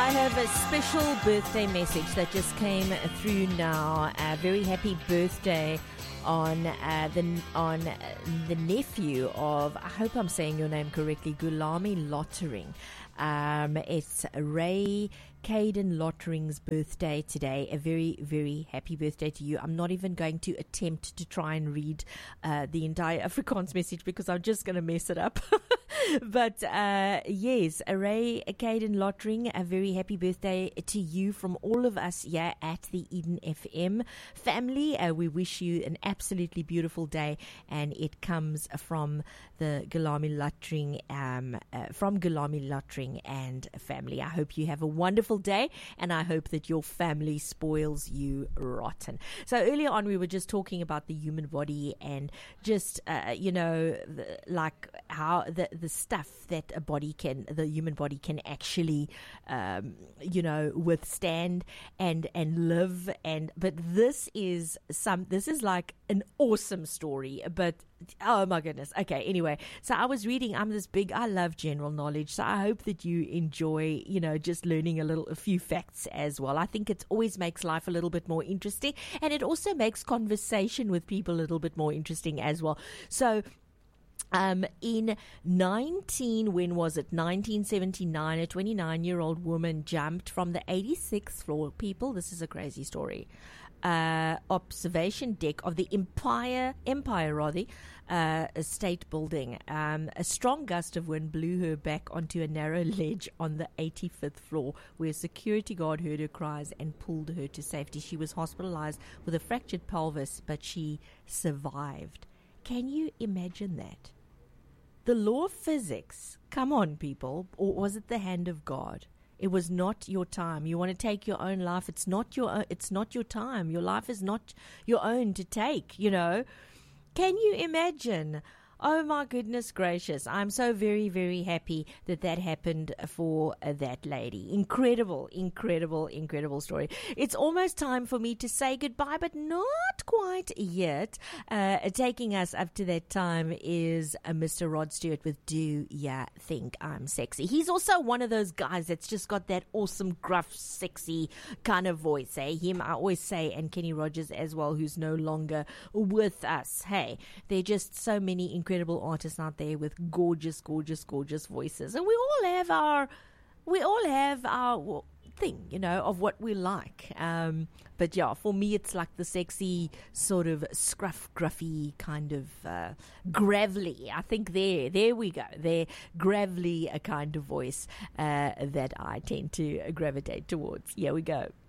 I have a special birthday message that just came through now. A very happy birthday on the nephew of, I hope I'm saying your name correctly, Gulami Lottering. It's Ray Caden Lottering's birthday today. A very, very happy birthday to you. I'm not even going to attempt to try and read the entire Afrikaans message because I'm just going to mess it up. But yes, Ray Caden Lottering, a very happy birthday to you from all of us here at the Eden FM family. We wish you an absolutely beautiful day, and it comes from the Gulami Lottering, from Gulami Lottering and family. I hope you have a wonderful day, and I hope that your family spoils you rotten. So earlier on, we were just talking about the human body and just, like how the stuff that the human body can actually, withstand and live. But this is like an awesome story, but oh my goodness. Okay. Anyway, so I was reading, I love general knowledge. So I hope that you enjoy, just learning a few facts as well. I think it always makes life a little bit more interesting, and it also makes conversation with people a little bit more interesting as well. So, in 1979, a 29-year-old woman jumped from the 86th floor. People, this is a crazy story. Observation deck of the Empire State Building. A strong gust of wind blew her back onto a narrow ledge on the 85th floor, where a security guard heard her cries and pulled her to safety. She was hospitalized with a fractured pelvis, but she survived. Can you imagine that? The law of physics, come on people, or was it the hand of God? It was not your time. You want to take your own life. It's not your time. Your life is not your own to take, Can you imagine? Oh my goodness gracious. I'm so very, very happy that happened for that lady. Incredible, incredible, incredible story. It's almost time for me to say goodbye, but not quite yet. Taking us up to that time is Mr. Rod Stewart with Do Ya Think I'm Sexy? He's also one of those guys that's just got that awesome, gruff, sexy kind of voice. Him, I always say, and Kenny Rogers as well, who's no longer with us. Hey, there are just so many incredible artists out there with gorgeous, gorgeous, gorgeous voices, and we all have our thing, of what we like. But yeah, for me, it's like the sexy sort of gruffy kind of gravelly. I think there we go. There, gravelly, a kind of voice that I tend to gravitate towards. Here we go.